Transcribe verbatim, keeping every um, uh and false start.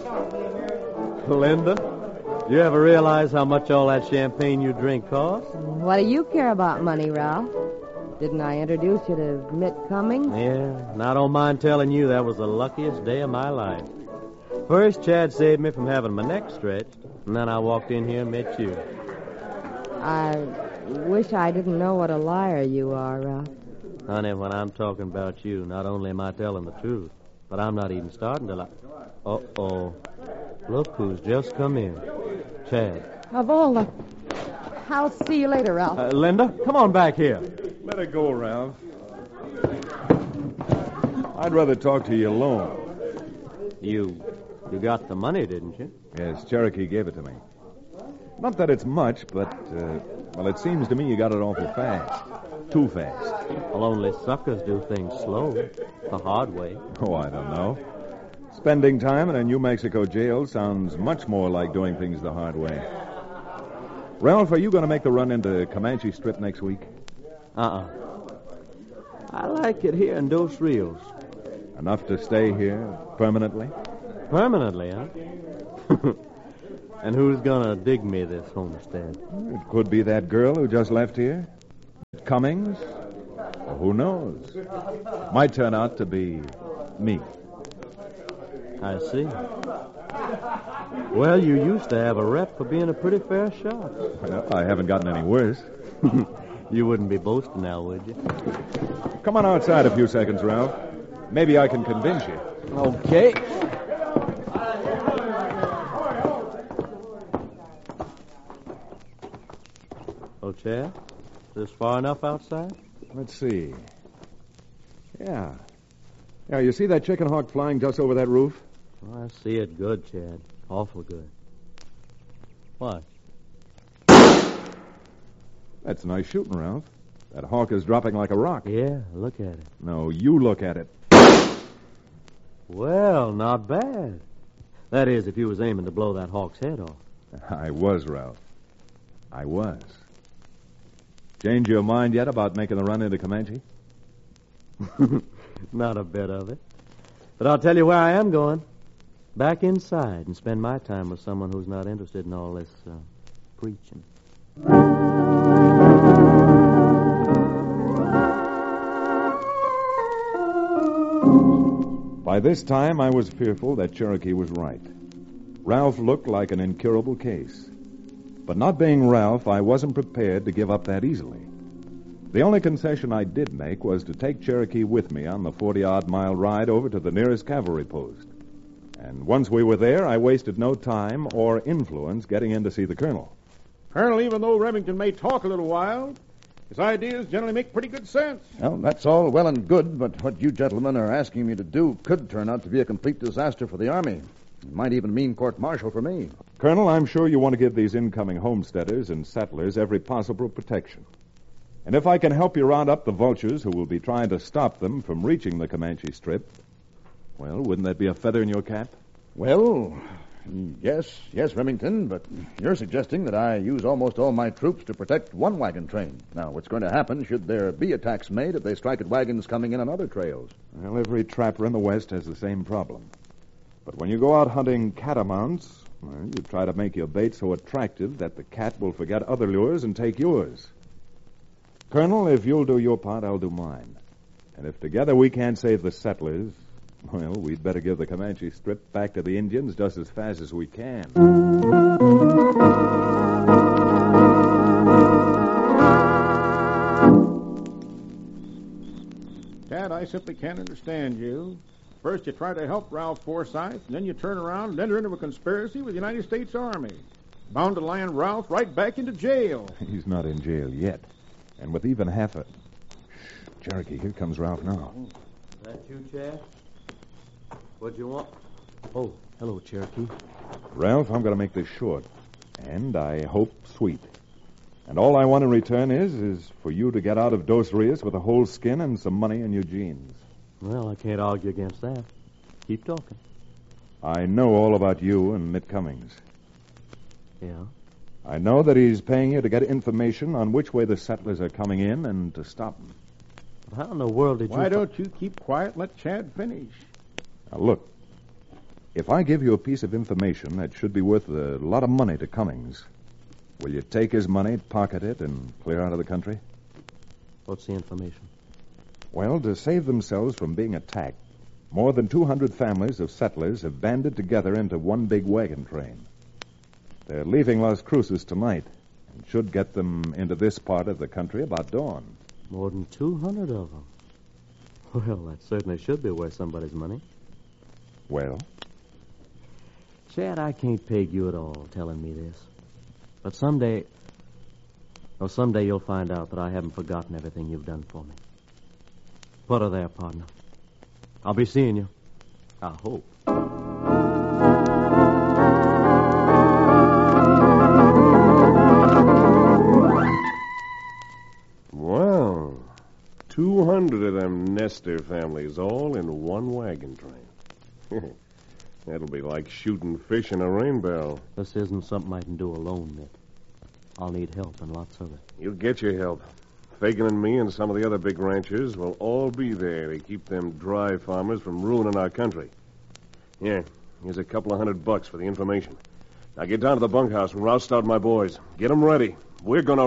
Linda, you ever realize how much all that champagne you drink costs? What do you care about money, Ralph? Didn't I introduce you to Mitt Cummings? Yeah, and I don't mind telling you that was the luckiest day of my life. First, Chad saved me from having my neck stretched, and then I walked in here and met you. I wish I didn't know what a liar you are, Ralph. Honey, when I'm talking about you, not only am I telling the truth, but I'm not even starting to lie. Uh-oh. Look who's just come in. Chad. Of all the... I'll see you later, Ralph. Uh, Linda, come on back here. Let her go, Ralph. I'd rather talk to you alone. You... you got the money, didn't you? Yes, Cherokee gave it to me. Not that it's much, but, uh, well, it seems to me you got it awful fast. Too fast. Well, only suckers do things slow. The hard way. Oh, I don't know. Spending time in a New Mexico jail sounds much more like doing things the hard way. Ralph, are you going to make the run into Comanche Strip next week? Uh-uh. I like it here in Dos Rios. Enough to stay here permanently? Permanently, huh? And who's going to dig me this homestead? It could be that girl who just left here. Cummings? Or who knows? Might turn out to be me. I see. Well, you used to have a rep for being a pretty fair shot. Well, I haven't gotten any worse. You wouldn't be boasting now, would you? Come on outside a few seconds, Ralph. Maybe I can convince you. Okay. Oh, Chad? Is this far enough outside? Let's see. Yeah. Yeah, you see that chicken hawk flying just over that roof? Oh, I see it good, Chad. Awful good. What? That's nice shooting, Ralph. That hawk is dropping like a rock. Yeah, look at it. No, you look at it. Well, not bad. That is, if you was aiming to blow that hawk's head off. I was, Ralph. I was. Changed your mind yet about making the run into Comanche? Not a bit of it. But I'll tell you where I am going. Back inside and spend my time with someone who's not interested in all this uh, preaching. By this time, I was fearful that Cherokee was right. Ralph looked like an incurable case. But not being Ralph, I wasn't prepared to give up that easily. The only concession I did make was to take Cherokee with me on the forty-odd mile ride over to the nearest cavalry post. And once we were there, I wasted no time or influence getting in to see the colonel. Colonel, even though Remington may talk a little wild, his ideas generally make pretty good sense. Well, that's all well and good, but what you gentlemen are asking me to do could turn out to be a complete disaster for the Army. It might even mean court-martial for me. Colonel, I'm sure you want to give these incoming homesteaders and settlers every possible protection. And if I can help you round up the vultures who will be trying to stop them from reaching the Comanche Strip, well, wouldn't that be a feather in your cap? Well, yes, yes, Remington, but you're suggesting that I use almost all my troops to protect one wagon train. Now, what's going to happen should there be attacks made if they strike at wagons coming in on other trails? Well, every trapper in the West has the same problem. But when you go out hunting catamounts, well, you try to make your bait so attractive that the cat will forget other lures and take yours. Colonel, if you'll do your part, I'll do mine. And if together we can't save the settlers, well, we'd better give the Comanche Strip back to the Indians just as fast as we can. Dad, I simply can't understand you. First you try to help Ralph Forsythe, and then you turn around and enter into a conspiracy with the United States Army. Bound to land Ralph right back into jail. He's not in jail yet. And with even half a... Shh, Cherokee, here comes Ralph now. Is that you, Chad? What'd you want? Oh, hello, Cherokee. Ralph, I'm going to make this short. And I hope sweet. And all I want in return is, is for you to get out of Dos Rios with a whole skin and some money in your jeans. Well, I can't argue against that. Keep talking. I know all about you and Mitt Cummings. Yeah? I know that he's paying you to get information on which way the settlers are coming in and to stop them. But how in the world did you... Why don't you keep quiet and let Chad finish? Now, look. If I give you a piece of information that should be worth a lot of money to Cummings, will you take his money, pocket it, and clear out of the country? What's the information? Well, to save themselves from being attacked, more than two hundred families of settlers have banded together into one big wagon train. They're leaving Las Cruces tonight and should get them into this part of the country about dawn. More than two hundred of them. Well, that certainly should be worth somebody's money. Well? Chad, I can't peg you at all telling me this. But someday... Oh, someday you'll find out that I haven't forgotten everything you've done for me. Put her there, partner. I'll be seeing you. I hope. Wow. Two hundred of them Nestor families all in one wagon train. That'll be like shooting fish in a rainbow. This isn't something I can do alone, Mitt. I'll need help and lots of it. You'll get your help. Fagan and me and some of the other big ranchers will all be there to keep them dry farmers from ruining our country. Here, here's a couple of hundred bucks for the information. Now get down to the bunkhouse and roust out my boys. Get them ready. We're going to